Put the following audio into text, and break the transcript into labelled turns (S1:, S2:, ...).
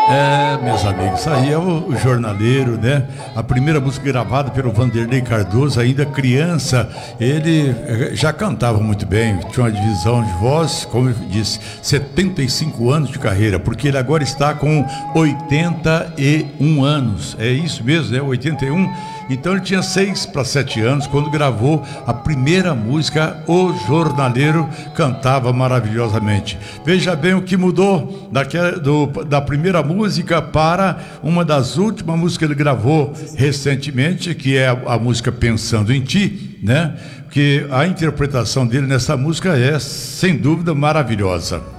S1: Meus amigos, isso aí é o Jornaleiro, né? A primeira música gravada pelo Vanderlei Cardoso, ainda criança. Ele já cantava muito bem, tinha uma divisão de voz, como eu disse, 75 anos de carreira, porque ele agora está com 81 anos. É isso mesmo, né? 81. Então ele tinha 6 para 7 anos quando gravou a primeira música. O Jornaleiro cantava maravilhosamente. Veja bem o que mudou da primeira música para uma das últimas músicas que ele gravou recentemente, que é a música Pensando em Ti, né? Que a interpretação dele nessa música é, sem dúvida, maravilhosa.